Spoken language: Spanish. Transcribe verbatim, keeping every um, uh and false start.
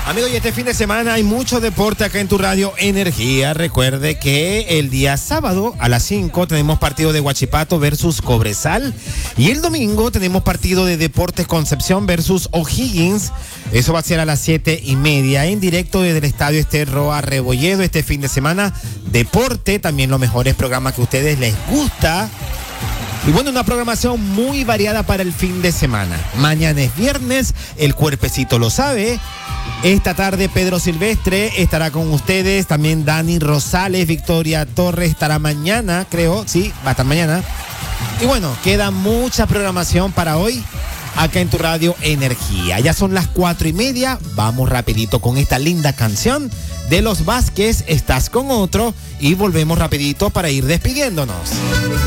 Amigos, y este fin de semana hay mucho deporte acá en tu radio Energía. Recuerde que el día sábado a las cinco tenemos partido de Huachipato versus Cobresal. Y el domingo tenemos partido de Deportes Concepción versus O'Higgins. Eso va a ser a las siete y media en directo desde el Estadio Ester Roa Rebolledo. Este fin de semana, deporte, también los mejores programas que a ustedes les gusta. Y bueno, una programación muy variada para el fin de semana. Mañana es viernes, el cuerpecito lo sabe. Esta tarde Pedro Silvestre estará con ustedes, también Dani Rosales, Victoria Torres estará mañana, creo, sí, va a estar mañana. Y bueno, queda mucha programación para hoy acá en tu radio Energía. Ya son las cuatro y media, vamos rapidito con esta linda canción de Los Vázquez, Estás con Otro, y volvemos rapidito para ir despidiéndonos.